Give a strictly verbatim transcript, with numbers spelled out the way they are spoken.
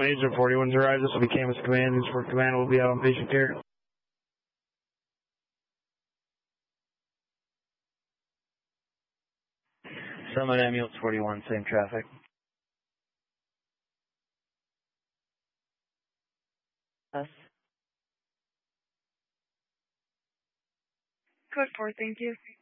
Agent forty-one's arrived. This will be Camus Command. This for Command will be out on patient care. Summit Ambulance forty-one, same traffic. Us. Code four, thank you.